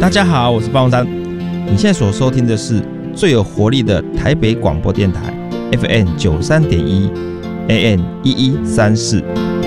大家好，我是方山。你现在所收听的是最有活力的台北广播电台 FM 93.1 AM 1134。